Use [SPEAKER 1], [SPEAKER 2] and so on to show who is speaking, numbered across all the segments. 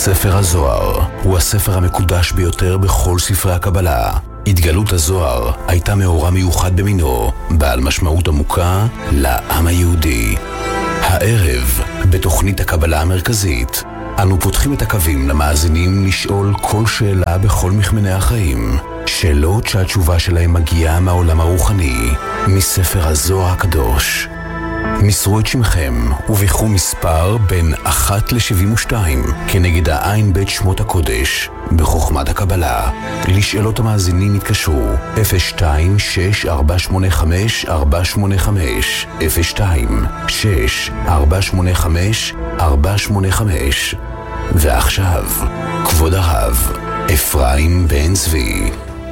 [SPEAKER 1] ספר הזוהר הוא הספר המקודש ביותר בכל ספרי הקבלה. התגלות הזוהר הייתה מאורע מיוחד במינו, בעל משמעות עמוקה לעם היהודי. הערב, בתוכנית הקבלה המרכזית, אנו פותחים את הקווים למאזינים לשאול כל שאלה בכל מכמני החיים. שאלות שהתשובה שלהם מגיעה מהעולם הרוחני, מספר הזוהר הקדוש. מסרו את שמכם וביחרו מספר בין 1 ל-72 כנגד העין בית שמות הקודש בחוכמת הקבלה. לשאלות המאזינים התקשרו 02-6485-485 02-6485-485. ועכשיו, כבוד הרב אפרים בן צבי.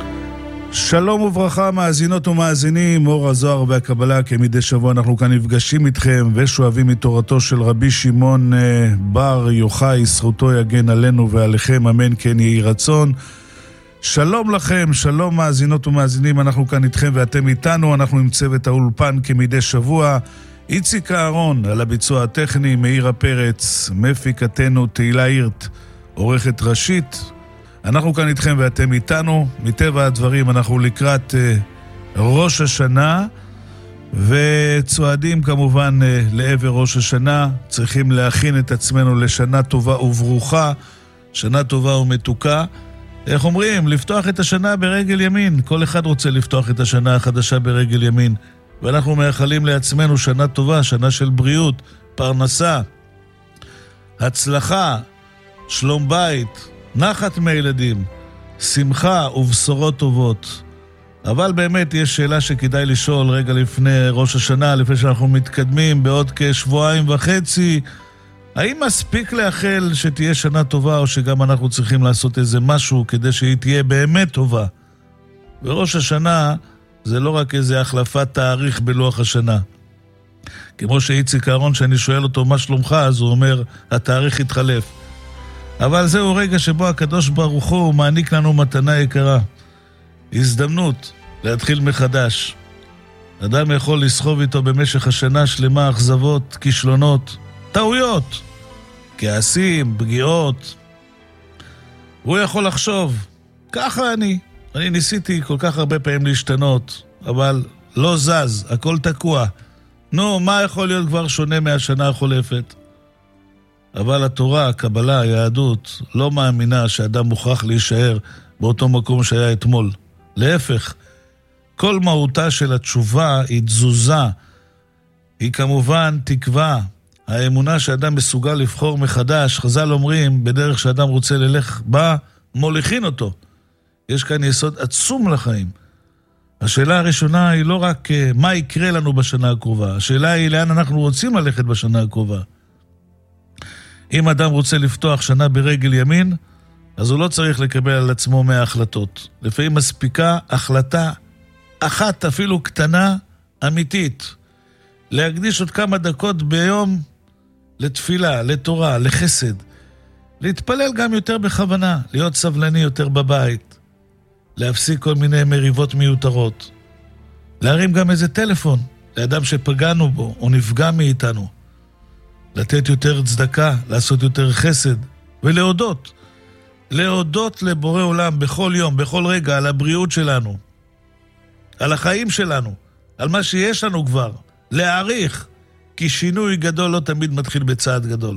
[SPEAKER 2] שלום וברכה מאזינות ומאזינים, אור הזוהר והקבלה. כמדי שבוע אנחנו כאן נפגשים איתכם ושואבים מתורתו של רבי שמעון בר יוחאי, זכותו יגן עלינו ועליכם, אמן כן יהי רצון. שלום לכם, שלום מאזינות ומאזינים, אנחנו כאן איתכם ואתם איתנו. אנחנו עם צוות האולפן כמדי שבוע, איציק אהרון על הביצוע הטכני, מאיר פרץ, מפיקתנו תהילה הירט, עורכת ראשית. אנחנו כאן איתכם ואתם איתנו. מטבע הדברים אנחנו לקראת ראש השנה וצועדים כמובן לעבר ראש השנה. צריכים להכין את עצמנו לשנה טובה וברוכה, שנה טובה ומתוקה. איך אומרים? לפתוח את השנה ברגל ימין. כל אחד רוצה לפתוח את השנה החדשה ברגל ימין, ואנחנו מאחלים לעצמנו שנה טובה, שנה של בריאות, פרנסה, הצלחה, שלום בית, נחת מהילדים, שמחה ובשורות טובות. אבל באמת יש שאלה שכדאי לשאול רגע לפני ראש השנה, לפני שאנחנו מתקדמים בעוד כשבועיים וחצי. האם מספיק לאחל שתהיה שנה טובה, או שגם אנחנו צריכים לעשות איזה משהו כדי שהיא תהיה באמת טובה? וראש השנה זה לא רק איזה החלפת תאריך בלוח השנה. כמו שאיציק אהרון, שאני שואל אותו מה שלומך, אז הוא אומר התאריך התחלף. אבל זהו רגע שבו הקדוש ברוך הוא מעניק לנו מתנה יקרה, הזדמנות להתחיל מחדש. אדם יכול לסחוב איתו במשך השנה שלמה אכזבות, כישלונות, טעויות, כעסים, פגיעות. הוא יכול לחשוב, ככה אני ניסיתי כל כך הרבה פעמים להשתנות, אבל לא זז, הכל תקוע. נו, מה יכול להיות כבר שונה מהשנה החולפת? אבל התורה, הקבלה, היהדות, לא מאמינה שאדם מוכרח להישאר באותו מקום שהיה אתמול. להפך, כל מהותה של התשובה היא תזוזה, היא כמובן תקווה, האמונה שאדם מסוגל לבחור מחדש. חז"ל אומרים, בדרך שאדם רוצה ללך בה, מוליכין אותו. יש כאן יסוד עצום לחיים. השאלה הראשונה היא לא רק מה יקרה לנו בשנה הקרובה, השאלה היא לאן אנחנו רוצים ללכת בשנה הקרובה. אם אדם רוצה לפתוח שנה ברגל ימין, אז הוא לא צריך לקבל על עצמו 100 החלטות. לפעמים מספיקה החלטה אחת, אפילו קטנה, אמיתית. להקדיש עוד כמה דקות ביום לתפילה, לתורה, לחסד. להתפלל גם יותר בכוונה, להיות סבלני יותר בבית. להפסיק כל מיני מריבות מיותרות. להרים גם איזה טלפון לאדם שפגענו בו או נפגע מאיתנו. לתת יותר צדקה, לעשות יותר חסד, ולהודות. להודות לבורא עולם בכל יום, בכל רגע, על הבריאות שלנו, על החיים שלנו, על מה שיש לנו כבר. להעריך, כי שינוי גדול לא תמיד מתחיל בצעד גדול.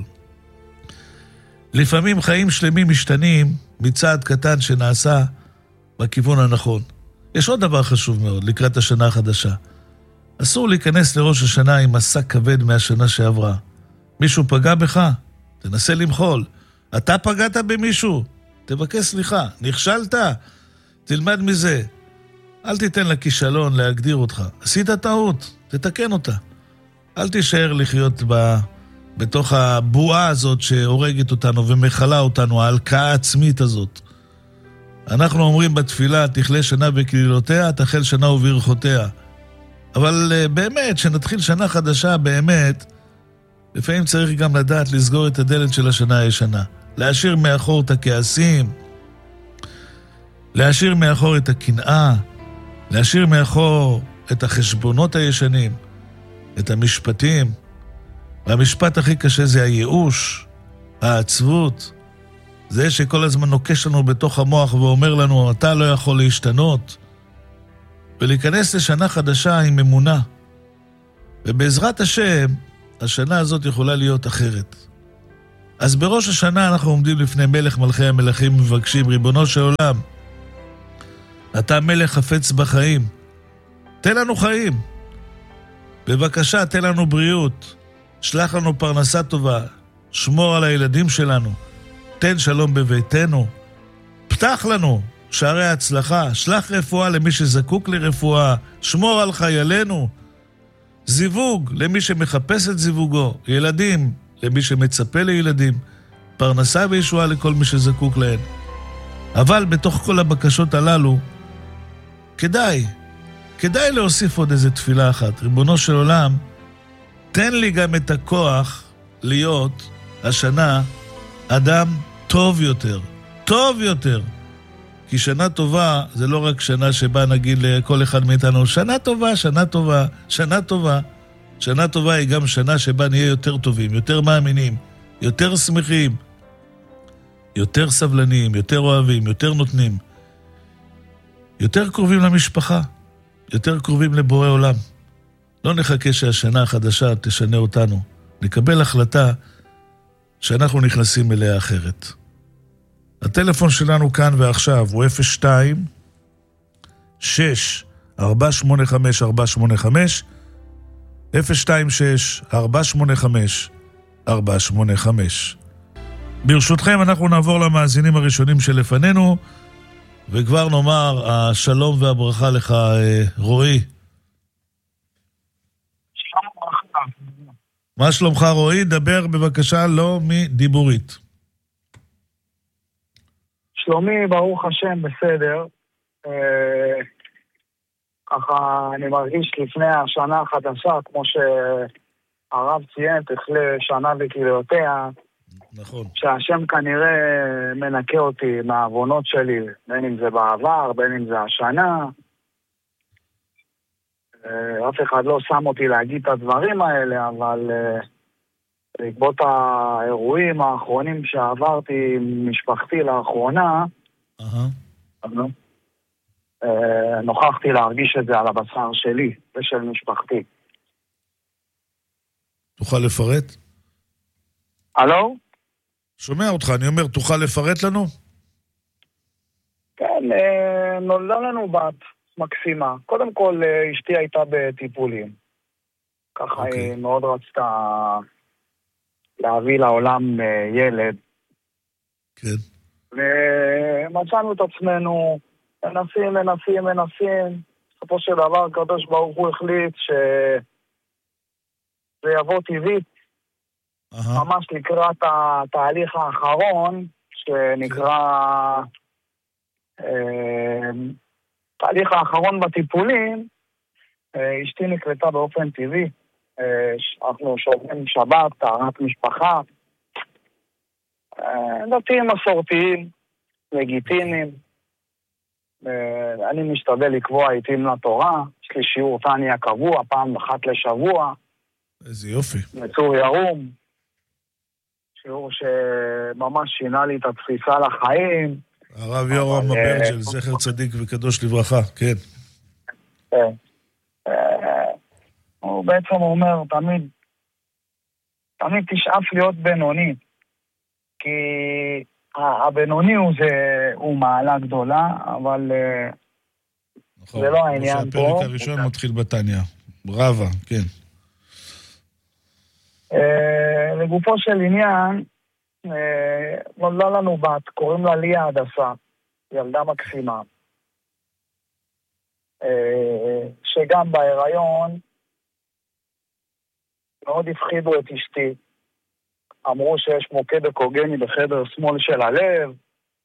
[SPEAKER 2] לפעמים חיים שלמים משתנים מצעד קטן שנעשה בכיוון הנכון. יש עוד דבר חשוב מאוד לקראת השנה החדשה. אסור להיכנס לראש השנה עם מסע כבד מהשנה שעברה. מישהו פגע בך? תנסה למחול. אתה פגעת במישהו? תבקש סליחה. נכשלת? תלמד מזה. אל תיתן לכישלון להגדיר אותך. עשית טעות, תתקן אותה. אל תישאר לחיות בתוך הבועה הזאת שהורגת אותנו ומחלה אותנו, ההלקאה העצמית הזאת. אנחנו אומרים בתפילה, תכלה שנה בקלילותיה, תחל שנה וברכותיה. אבל באמת, שנתחיל שנה חדשה באמת, לפעמים צריך גם לדעת לסגור את הדלת של השנה הישנה. להשאיר מאחור את הכעסים, להשאיר מאחור את הקנאה, להשאיר מאחור את החשבונות הישנים, את המשפטים. והמשפט הכי קשה זה הייאוש, העצבות, זה שכל הזמן נוקש לנו בתוך המוח ואומר לנו, אתה לא יכול להשתנות, ולהיכנס לשנה חדשה עם אמונה. ובעזרת השם, השנה הזאת יכולה להיות אחרת. אז בראש השנה אנחנו עומדים לפני מלך מלכי המלכים מבקשים, ריבונו של עולם, אתה מלך חפץ בחיים, תן לנו חיים. בבקשה, תן לנו בריאות, שלח לנו פרנסה טובה, שמור על הילדים שלנו, תן שלום בביתנו, פתח לנו שערי הצלחה, שלח רפואה למי שזקוק לרפואה, שמור על חיילינו, זיווג למי שמחפש את זיווגו, ילדים למי שמצפה לילדים, פרנסה וישועה לכל מי שזקוק להן. אבל בתוך כל הבקשות הללו, כדאי להוסיף עוד איזה תפילה אחת. ריבונו של עולם, תן לי גם את הכוח להיות השנה אדם טוב יותר, טוב יותר. כי שנה טובה זה לא רק שנה שבה נגיד לכל אחד מאיתנו, שנה טובה, שנה טובה, שנה טובה. שנה טובה היא גם שנה שבה נהיה יותר טובים, יותר מאמינים, יותר שמחים, יותר סבלניים, יותר אוהבים, יותר נותנים, יותר קרובים למשפחה, יותר קרובים לבורא עולם. לא נחכה שהשנה החדשה תשנה אותנו. נקבל החלטה שאנחנו נכנסים אליה אחרת. הטלפון שלנו כאן ועכשיו הוא 02-6-485-485, 026-485-485. ברשותכם אנחנו נעבור למאזינים הראשונים שלפנינו, וכבר נאמר השלום והברכה לך, רועי.
[SPEAKER 3] שלום וברכה.
[SPEAKER 2] מה שלומך, רועי? דבר בבקשה לא מדיבורית.
[SPEAKER 3] שלומי, ברוך השם, בסדר. ככה אני מרגיש לפני השנה החדשה, כמו שהרב ציין, תכלה שנה וקלעותיה.
[SPEAKER 2] נכון.
[SPEAKER 3] שהשם כנראה מנקה אותי מהעוונות שלי, בין אם זה בעבר, בין אם זה השנה. אף אחד לא שם אותי להגיד את הדברים האלה, אבל בעקבות האירועים האחרונים שעברתי עם משפחתי לאחרונה, נוכחתי להרגיש את זה על הבשר שלי ושל משפחתי.
[SPEAKER 2] תוכל לפרט?
[SPEAKER 3] הלו?
[SPEAKER 2] שומע אותך, אני אומר, תוכל לפרט לנו?
[SPEAKER 3] כן, נולדה לנו בת מקסימה. קודם כל, אשתי הייתה בטיפולים. ככה היא מאוד רצתה להביא לעולם ילד.
[SPEAKER 2] כן.
[SPEAKER 3] ומצאנו את עצמנו מנסים. בסופו של דבר, הקדוש ברוך הוא החליט שזה יבוא טבעית. ממש לקראת התהליך האחרון, שנקרא תהליך האחרון בטיפולים, אשתי נקלטה באופן טבעי. אנחנו שומעים שבת, טהרת משפחה, דתיים מסורתיים, לגיטימיים. אני משתדל לקבוע עיתים לתורה, יש לי שיעור תניה קבוע, פעם אחת לשבוע.
[SPEAKER 2] איזה יופי.
[SPEAKER 3] מצור ירום. שיעור שממש שינה לי את התפיסה לחיים.
[SPEAKER 2] הרב יורם אברג'ל, זכר צדיק וקדוש לברכה, כן.
[SPEAKER 3] כן. הוא בעצם אומר, תמיד תשאף להיות בינוני. כי הבינוני הוא מעלה גדולה, אבל זה לא העניין פה.
[SPEAKER 2] הפרק הראשון מתחיל בתניה. רבה, כן.
[SPEAKER 3] לגופו של עניין, נולדה לנו בת, קוראים לה ליה הדסה, ילדה מקסימה, שגם בהיריון מאוד הפחידו את אשתי. אמרו שיש מוקד אקוגני בחדר שמאל של הלב,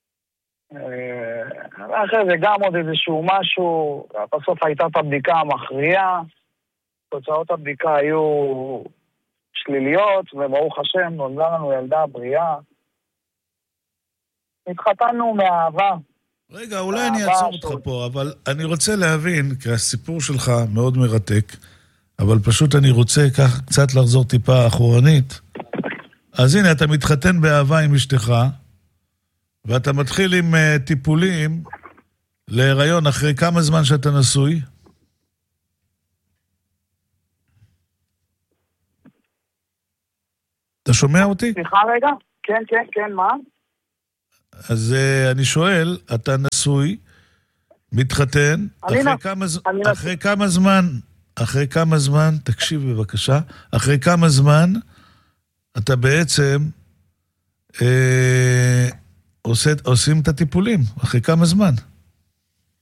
[SPEAKER 3] ואחרי זה גם עוד איזשהו משהו. בסוף הייתה את הבדיקה המכריעה, תוצאות הבדיקה היו שליליות, וברוך השם נולדה לנו ילדה בריאה. התחתנו מאהבה.
[SPEAKER 2] רגע, אולי אני אעצור אותך פה, אבל אני רוצה להבין, כי הסיפור שלך מאוד מרתק, אבל פשוט אני רוצה קצת לחזור טיפה אחורנית. אז הנה, אתה מתחתן באהבה עם אשתך, ואתה מתחיל עם טיפולים להיריון אחרי כמה זמן שאתה נשוי? אתה שומע אותי?
[SPEAKER 3] סליחה רגע? כן, מה?
[SPEAKER 2] אז אני שואל, אתה נשוי, מתחתן, אחרי כמה זמן, תקשיב בבקשה, אחרי כמה זמן אתה בעצם עושים את הטיפולים, אחרי כמה זמן?